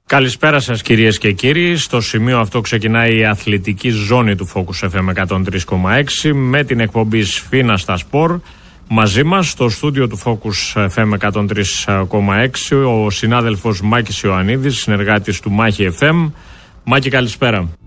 Καλησπέρα σας κυρίες και κύριοι. Στο σημείο αυτό ξεκινάει η αθλητική ζώνη του Focus FM 103,6 με την εκπομπή Σφίνα στα Σπορ. Μαζί μας στο στούντιο του Focus FM 103,6 ο συνάδελφος Μάκης Ιωαννίδης, συνεργάτης του Μάχη FM. Μάκη, καλησπέρα.